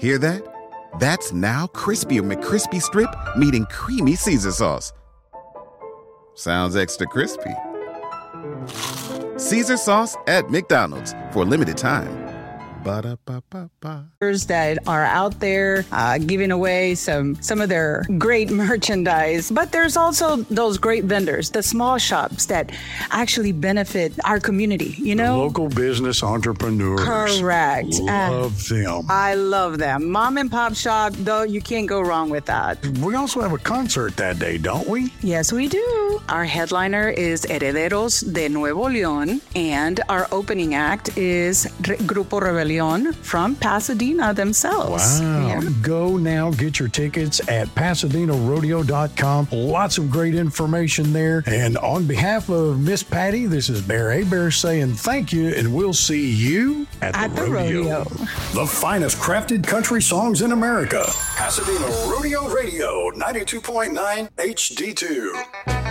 Hear that? That's now Crispy McCrispy Strip meeting Creamy Caesar Sauce. Sounds extra crispy. Caesar Sauce at McDonald's for a limited time. Ba-da-ba-ba-ba. That are out there giving away some of their great merchandise. But there's also those great vendors, the small shops that actually benefit our community, you know? The local business entrepreneurs. Correct. Love them. I love them. Mom and pop shop, though, you can't go wrong with that. We also have a concert that day, don't we? Yes, we do. Our headliner is Herederos de Nuevo León, and our opening act is Grupo Rebelión from Pasadena themselves. Wow. Yeah. Go now, get your tickets at PasadenaRodeo.com. Lots of great information there. And on behalf of Miss Patty, this is Bear Hebert saying thank you, and we'll see you at the rodeo. The finest crafted country songs in America. Pasadena Rodeo Radio, 92.9 HD2.